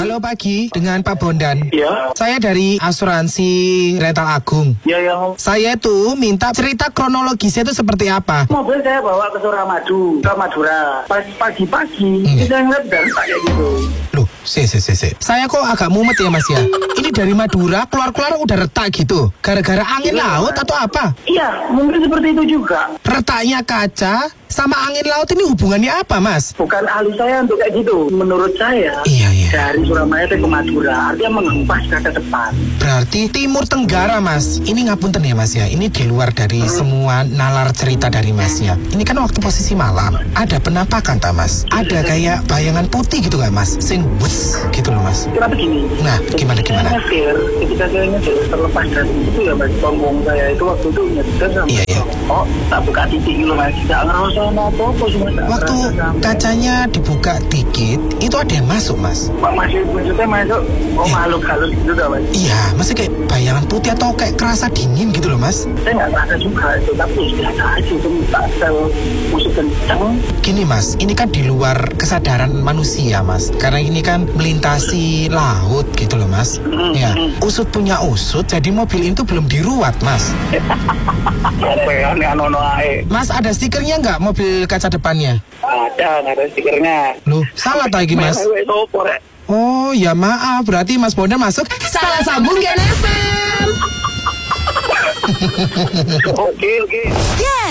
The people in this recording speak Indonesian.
Halo pagi, dengan Pak Bondan. Iya. Saya dari asuransi Rental Agung. Iya, yang Saya tuh minta cerita kronologisnya itu seperti apa. mobil saya bawa ke Suramadu, ke Madura. Pas pagi-pagi, kita ngeliat dan kayak gitu. Loh, saya kok agak mumet ya Mas ya. Ini dari Madura keluar-keluar udah retak gitu. Gara-gara angin laut atau apa? Iya, mungkin seperti itu juga. Retaknya kaca sama angin laut ini hubungannya apa Mas? Bukan ahli saya untuk kayak gitu. Menurut saya, Iya. dari Surabaya ke Madura, artinya mengempas kaca depan. Berarti Timur Tenggara Mas. Ini ngapunten ya Mas ya. Ini di luar dari semua nalar cerita dari Mas ya. Ini kan waktu posisi malam. Ada penampakan tak Mas? Ada kayak bayangan putih gitu gak Mas? Sing wuss gitu loh Mas. Kira begini. Nah, gimana? Saya nyetir, ketika saya nyetir terlepas dari itu ya Mas, punggung saya itu waktu itu nyetir sama. Iya. Oh, tak buka titik dulu Mas. Tidak ngerasa apa-apa semua. Waktu kacanya dibuka dikit, itu ada yang masuk Mas. Pak masih maksudnya masuk, makhluk halus gitu dah Mas. Iya, masih kayak bayangan putih atau kayak kerasa dingin gitu loh Mas. Saya nggak merasa juga itu, tapi biasa aja itu tak sel musik kencang. Gini Mas, ini kan di luar kesadaran manusia Mas. Karena ini kan melintasi laut gitu loh Mas. Ya, usut punya usut, jadi mobil itu belum diruat Mas. Apa ya, ano ae. Mas ada stikernya nggak mobil kaca depannya? Ada, nggak ada stikernya. Loh, salah lagi Mas. Oh ya maaf, berarti Mas Bondan masuk salah sambung Gen FM. Oke.